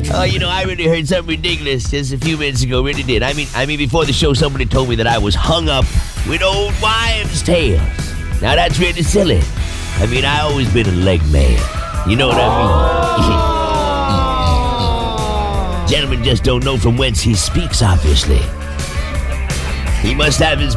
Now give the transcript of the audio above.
Oh, I really heard something ridiculous just a few minutes ago. Really did. I mean, before the show, somebody told me that I was hung up with old wives' tales. Now that's really silly. I mean, I always been a leg man. You know what I mean? Gentleman just don't know from whence he speaks, obviously. He must have his